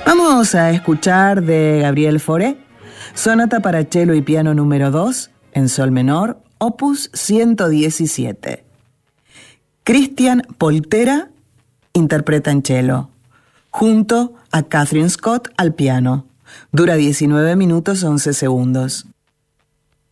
Vamos a escuchar de Gabriel Fauré, Sonata para cello y piano número 2, en sol menor, opus 117. Cristian Poltera interpreta en cello, junto a Catherine Scott al piano. Dura 19 minutos 11 segundos.